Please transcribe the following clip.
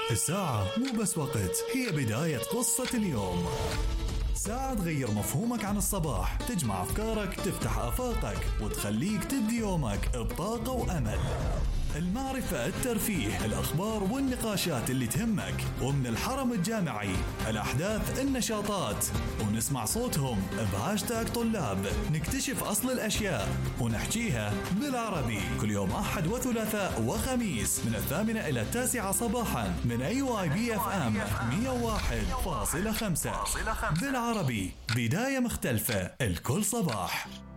الساعة مو بس وقت، هي بداية قصة اليوم. ساعة تغير مفهومك عن الصباح، تجمع أفكارك، تفتح آفاقك وتخليك تبدي يومك بطاقة وأمل. المعرفة، الترفيه، الأخبار والنقاشات اللي تهمك، ومن الحرم الجامعي الأحداث، النشاطات، ونسمع صوتهم بهاشتاج طلاب. نكتشف أصل الأشياء ونحكيها بالعربي كل يوم أحد وثلاثاء وخميس من 8 إلى 9 صباحا من AYBFM 101.5 بالعربي. بداية مختلفة الكل صباح.